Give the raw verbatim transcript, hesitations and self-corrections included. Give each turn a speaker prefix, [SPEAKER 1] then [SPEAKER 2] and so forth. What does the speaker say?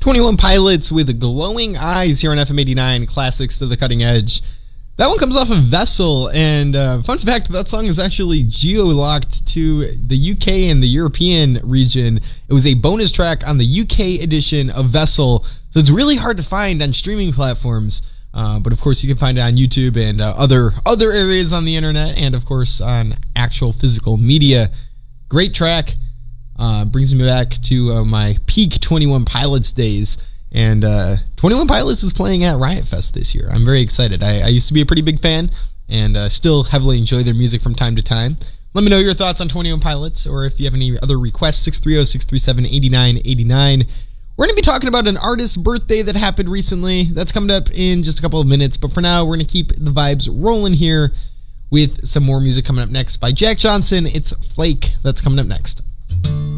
[SPEAKER 1] twenty-one Pilots with Glowing Eyes here on F M eighty-nine, Classics to the Cutting Edge. That one comes off of Vessel, and uh, fun fact, that song is actually geo-locked to the U K and the European region. It was a bonus track on the U K edition of Vessel, so it's really hard to find on streaming platforms. Uh, but of course, you can find it on YouTube and uh, other other areas on the internet, and of course on actual physical media. Great track. Uh, brings me back to uh, my peak twenty-one Pilots days. And uh, twenty-one Pilots is playing at Riot Fest this year. I'm very excited. I, I used to be a pretty big fan and uh, still heavily enjoy their music from time to time. Let me know your thoughts on twenty-one Pilots, or if you have any other requests, six three zero, six three seven, eight nine eight nine. We're going to be talking about an artist's birthday that happened recently. That's coming up in just a couple of minutes. But for now, we're going to keep the vibes rolling here with some more music coming up next by Jack Johnson. It's Flake. That's coming up next.